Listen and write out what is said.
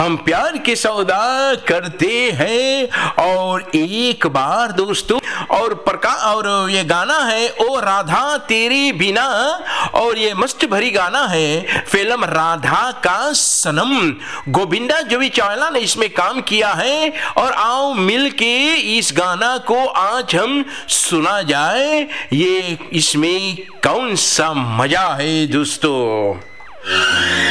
हम प्यार के सौदा करते हैं। और एक बार दोस्तों और ये गाना है ओ राधा तेरी बिना, और ये मस्त भरी गाना है फिल्म राधा का सनम। गोविंदा जो भी चावला ने इसमें काम किया है। और आओ मिल के इस गाना को आज हम सुना जाए, ये इसमें कौन सा मजा है दोस्तों।